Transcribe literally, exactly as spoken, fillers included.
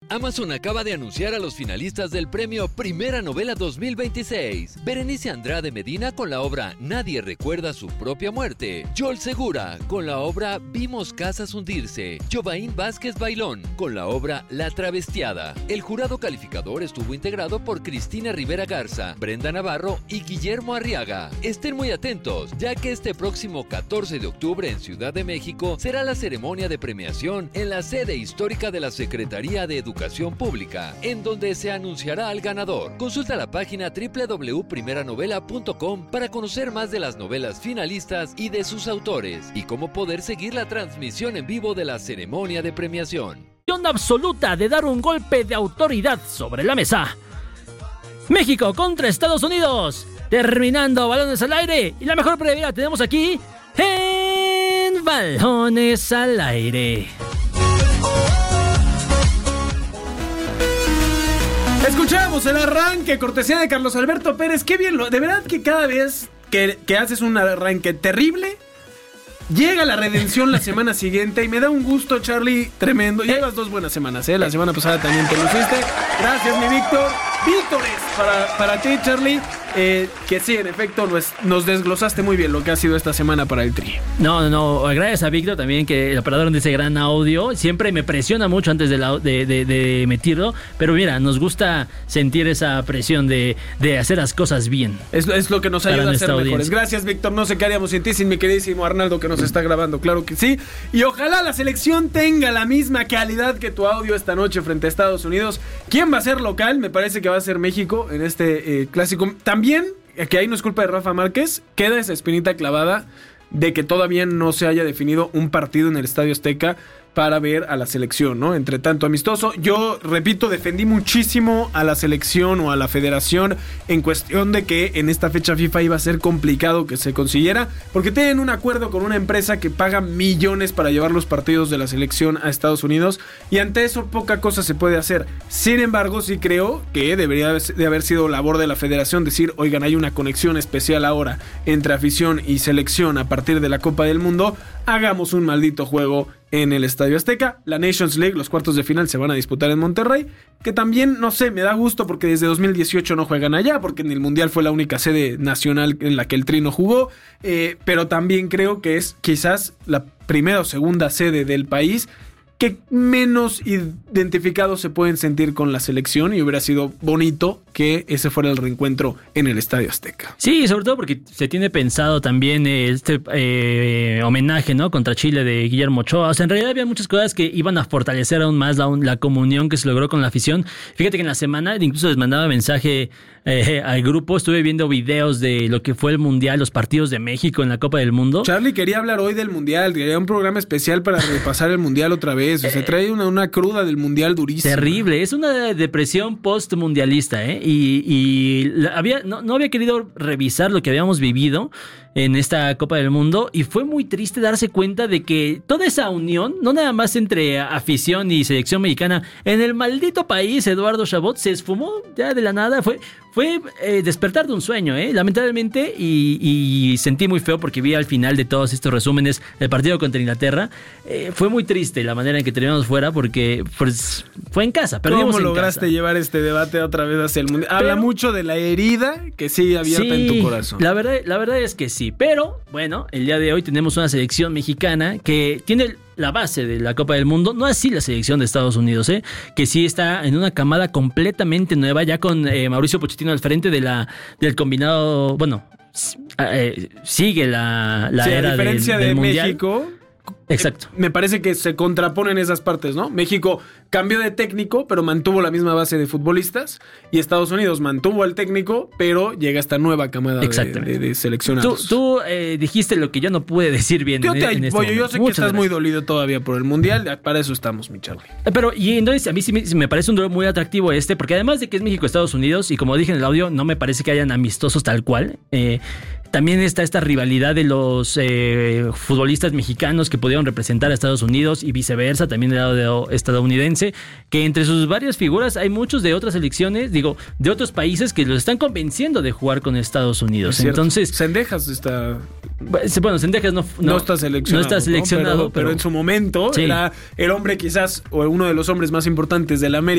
Amazon acaba de anunciar a los finalistas del premio Primera Novela dos mil veintiséis. Berenice Andrade Medina con la obra Nadie recuerda su propia muerte. Joel Segura con la obra Vimos casas hundirse. Jovaín Vázquez Bailón con la obra La travestiada. El jurado calificador estuvo integrado por Cristina Rivera Garza, Brenda Navarro y Guillermo Arriaga. Estén muy atentos, ya que este próximo catorce de octubre en Ciudad de México será la ceremonia de premiación en la sede histórica de la Secretaría de Educación Educación Pública, en donde se anunciará al ganador. Consulta la página doble u doble u doble u punto primera novela punto com para conocer más de las novelas finalistas y de sus autores, y cómo poder seguir la transmisión en vivo de la ceremonia de premiación. Absoluta de dar un golpe de autoridad sobre la mesa. México contra Estados Unidos, terminando balones al aire, y la mejor previa la tenemos aquí en Balones al Aire. Escuchamos el arranque, cortesía de Carlos Alberto Pérez. Qué bien, lo, de verdad que cada vez que, que haces un arranque terrible, llega la redención la semana siguiente. Y me da un gusto, Charlie, tremendo. Llevas dos buenas semanas, ¿eh? La semana pasada también te luciste. Gracias, mi Víctor. Vítores para, para ti, Charlie. Eh, que sí, en efecto, nos, nos desglosaste muy bien lo que ha sido esta semana para el Tri. No, no, no. Gracias a Víctor también, que el operador de ese gran audio. Siempre me presiona mucho antes de, la, de, de, de emitirlo. Pero mira, nos gusta sentir esa presión de, de hacer las cosas bien. Es, es lo que nos ayuda a ser mejores. Audiencia. Gracias, Víctor. No sé qué haríamos sin ti, sin mi queridísimo Arnaldo, que nos está grabando. Claro que sí. Y ojalá la selección tenga la misma calidad que tu audio esta noche frente a Estados Unidos. ¿Quién va a ser local? Me parece que va a ser México en este eh, clásico. También, que ahí no es culpa de Rafa Márquez, queda esa espinita clavada de que todavía no se haya definido un partido en el Estadio Azteca para ver a la selección, ¿no? Entre tanto amistoso, yo repito, defendí muchísimo a la selección o a la federación en cuestión de que en esta fecha FIFA iba a ser complicado que se consiguiera, porque tienen un acuerdo con una empresa que paga millones para llevar los partidos de la selección a Estados Unidos, y ante eso poca cosa se puede hacer. Sin embargo, sí creo que debería de haber sido labor de la federación decir, oigan, hay una conexión especial ahora entre afición y selección a partir de la Copa del Mundo, hagamos un maldito juego en el Estadio Azteca. La Nations League, los cuartos de final se van a disputar en Monterrey, que también, no sé, me da gusto porque desde dos mil dieciocho no juegan allá, porque en el Mundial fue la única sede nacional en la que el Tri no jugó, eh, pero también creo que es quizás la primera o segunda sede del país que menos identificados se pueden sentir con la selección, y hubiera sido bonito que ese fuera el reencuentro en el Estadio Azteca. Sí, sobre todo porque se tiene pensado también este eh, homenaje, ¿no?, contra Chile de Guillermo Ochoa. O sea, en realidad había muchas cosas que iban a fortalecer aún más la, la comunión que se logró con la afición. Fíjate que en la semana incluso les mandaba mensaje eh, al grupo, estuve viendo videos de lo que fue el Mundial, los partidos de México en la Copa del Mundo. Charlie quería hablar hoy del Mundial, quería un programa especial para repasar el Mundial otra vez. O sea, trae una, una cruda del Mundial durísima. Terrible, es una depresión post-mundialista, ¿eh? Y, y la, había, no, no había querido revisar lo que habíamos vivido en esta Copa del Mundo, y fue muy triste darse cuenta de que toda esa unión, no nada más entre afición y selección mexicana, en el maldito país, Eduardo Chabot, se esfumó ya de la nada. Fue, fue eh, despertar de un sueño, ¿eh? Lamentablemente, y, y sentí muy feo porque vi al final de todos estos resúmenes el partido contra Inglaterra. Eh, fue muy triste la manera en que terminamos fuera, porque pues, fue en casa, perdimos ¿Cómo en lograste casa. llevar este debate otra vez hacia el Mundial? Habla Pero, mucho de la herida que sigue abierta sí, en tu corazón. La verdad, la verdad es que sí. Pero, bueno, el día de hoy tenemos una selección mexicana que tiene la base de la Copa del Mundo, no así la selección de Estados Unidos, ¿eh? Que sí está en una camada completamente nueva, ya con eh, Mauricio Pochettino al frente de la, del combinado, bueno, eh, sigue la, la sí, era a diferencia del, del de Mundial. México. Exacto. Eh, me parece que se contraponen esas partes, ¿no? México cambió de técnico, pero mantuvo la misma base de futbolistas, y Estados Unidos mantuvo al técnico, pero llega esta nueva camada de, de, de seleccionados. Tú, tú eh, dijiste lo que yo no pude decir bien. Yo, en, te, en este pollo, yo sé Muchas que estás gracias. muy dolido todavía por el Mundial, para eso estamos, mi Charlie. Pero, y entonces a mí sí me, me parece un duelo muy atractivo este, porque además de que es México-Estados Unidos, y como dije en el audio, no me parece que hayan amistosos tal cual, eh, también está esta rivalidad de los eh, futbolistas mexicanos que pudieron representar a Estados Unidos y viceversa, también del lado de estadounidense, que entre sus varias figuras hay muchos de otras selecciones, digo, de otros países que los están convenciendo de jugar con Estados Unidos. Entonces, Cendejas está... Bueno, Cendejas no, no, no está seleccionado. No está seleccionado, ¿no? pero, pero, pero en su momento sí. era el hombre quizás, o uno de los hombres más importantes de la América.